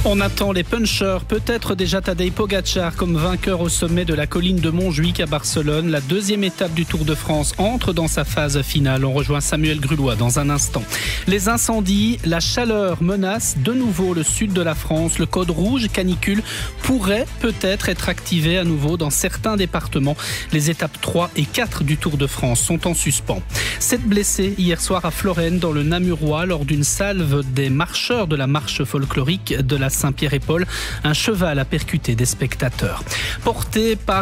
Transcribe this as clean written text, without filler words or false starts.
On attend les punchers, peut-être déjà Tadej Pogačar comme vainqueur au sommet de la colline de Montjuïc à Barcelone. La deuxième étape du Tour de France entre dans sa phase finale. On rejoint Samuel Grulois dans un instant. Les incendies, la chaleur menace de nouveau le sud de la France. Le code rouge canicule pourrait peut-être être activé à nouveau dans certains départements. Les étapes 3 et 4 du Tour de France sont en suspens. 7 blessés hier soir à Florène dans le Namurois lors d'une salve des marcheurs de la marche folklorique de la Saint-Pierre-et-Paul. Un cheval a percuté des spectateurs. Porté par